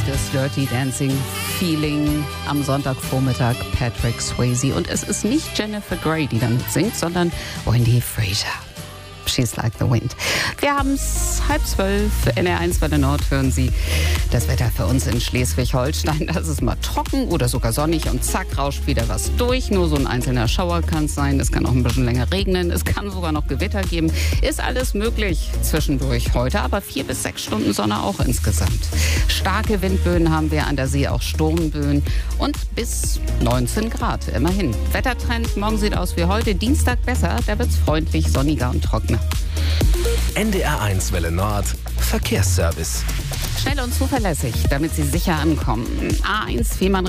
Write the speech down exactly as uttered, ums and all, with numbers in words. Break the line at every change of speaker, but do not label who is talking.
das Dirty Dancing Feeling am Sonntagvormittag Patrick Swayze. Und es ist nicht Jennifer Grey, die damit singt, sondern Wendy Fraser. She's like the wind. Wir haben es halb zwölf, N R eins Welle Nord hören Sie. Das Wetter für uns in Schleswig-Holstein, das ist mal trocken oder sogar sonnig und zack, rauscht wieder was durch. Nur so ein einzelner Schauer kann es sein. Es kann auch ein bisschen länger regnen. Es kann sogar noch Gewitter geben. Ist alles möglich zwischendurch heute, aber vier bis sechs Stunden Sonne auch insgesamt. Starke Windböen haben wir, an der See auch Sturmböen und bis neunzehn Grad immerhin. Wettertrend, morgen sieht aus wie heute, Dienstag besser, da wird es freundlich, sonniger und trockener.
N D R eins Welle Nord Verkehrsservice.
Schnell und zuverlässig, damit Sie sicher ankommen. A eins Fehmarn